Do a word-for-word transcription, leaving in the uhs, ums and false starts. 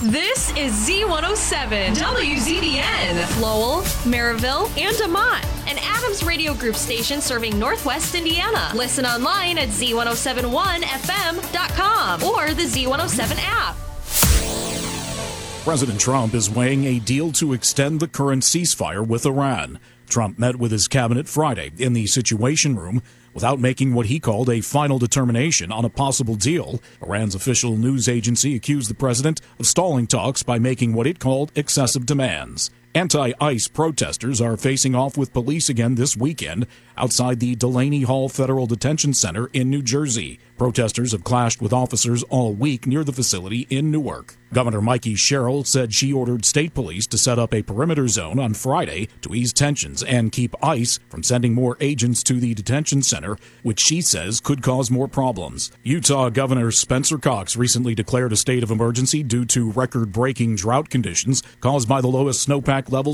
This is Z one oh seven, W Z B N, Lowell, Maryville, and DeMont, an Adams Radio Group station serving Northwest Indiana. Listen online at Z one oh seven one F M dot com or the Z one oh seven app. President Trump is weighing a deal to extend the current ceasefire with Iran. Trump met with his cabinet Friday in the Situation Room without making what he called a final determination on a possible deal. Iran's official news agency accused the president of stalling talks by making what it called excessive demands. Anti-ICE protesters are facing off with police again this weekend outside the Delaney Hall Federal Detention Center in New Jersey. Protesters have clashed with officers all week near the facility in Newark. Governor Mikey Sherrill said she ordered state police to set up a perimeter zone on Friday to ease tensions and keep ICE from sending more agents to the detention center, which she says could cause more problems. Utah Governor Spencer Cox recently declared a state of emergency due to record-breaking drought conditions caused by the lowest snowpack levels